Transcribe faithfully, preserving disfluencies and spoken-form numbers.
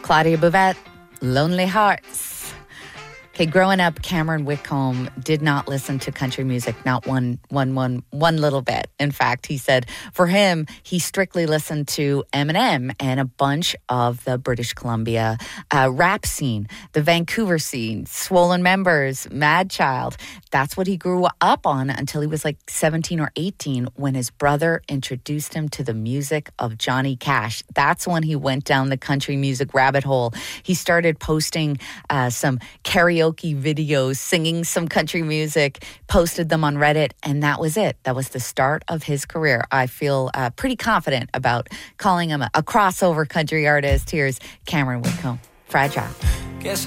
Claudia Bouvette, Lonely Hearts. Okay, growing up, Cameron Whitcomb did not listen to country music, not one, one, one, one little bit. In fact, he said for him, he strictly listened to Eminem and a bunch of the British Columbia uh, rap scene, the Vancouver scene, Swollen Members, Mad Child. That's what he grew up on until he was like seventeen or eighteen when his brother introduced him to the music of Johnny Cash. That's when he went down the country music rabbit hole. He started posting uh, some karaoke videos, singing some country music, posted them on Reddit, and that was it. That was the start of his career. I feel uh, pretty confident about calling him a, a crossover country artist. Here's Cameron Whitcomb, Fragile.